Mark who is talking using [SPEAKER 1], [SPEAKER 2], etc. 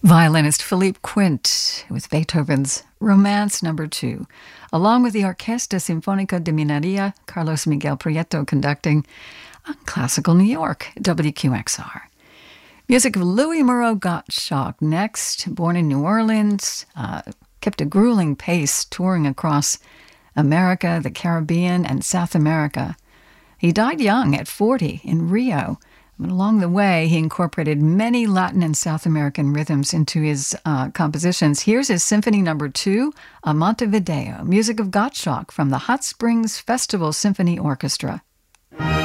[SPEAKER 1] Violinist Philippe Quint with Beethoven's Romance No. 2, along with the Orquesta Sinfónica de Minería, Carlos Miguel Prieto conducting on Classical New York, WQXR. Music of Louis Moreau Gottschalk next, born in New Orleans, kept a grueling pace touring across America, the Caribbean, and South America. He died young at 40 in Rio. But along the way, he incorporated many Latin and South American rhythms into his compositions. Here's his Symphony No. 2, A Montevideo, music of Gottschalk from the Hot Springs Festival Symphony Orchestra.